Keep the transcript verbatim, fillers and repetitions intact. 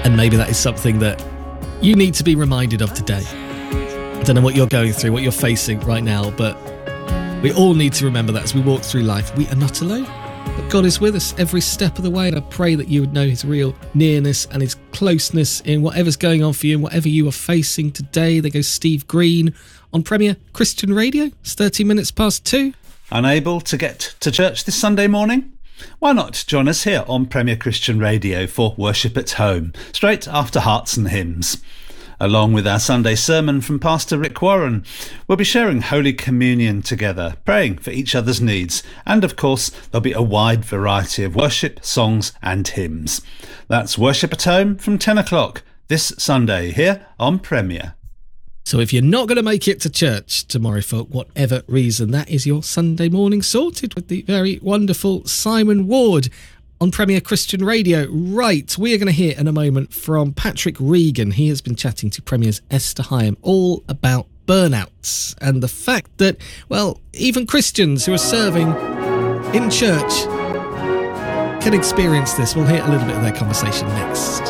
And maybe that is something that you need to be reminded of today. I don't know what you're going through, what you're facing right now, but we all need to remember that as we walk through life, we are not alone. But God is with us every step of the way, and I pray that you would know his real nearness and his closeness in whatever's going on for you and whatever you are facing today. There goes Steve Green on Premier Christian Radio. It's thirty minutes past two. Unable to get to church this Sunday morning? Why not join us here on Premier Christian Radio for Worship at Home, straight after Hearts and Hymns. Along with our Sunday sermon from Pastor Rick Warren, we'll be sharing Holy Communion together, praying for each other's needs, and of course there'll be a wide variety of worship, songs and hymns. That's Worship at Home from ten o'clock this Sunday here on Premier. So if you're not going to make it to church tomorrow for whatever reason, that is your Sunday morning sorted with the very wonderful Simon Ward on Premier Christian Radio. Right, we are going to hear in a moment from Patrick Regan. He has been chatting to Premier's Esther Higham all about burnouts and the fact that, well, even Christians who are serving in church can experience this. We'll hear a little bit of their conversation next.